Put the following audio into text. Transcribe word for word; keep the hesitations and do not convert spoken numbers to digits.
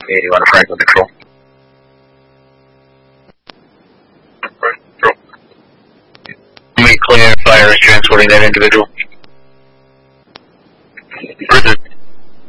eighty-one Franklin Control. Control. Make clear fire is transporting that individual. Prison.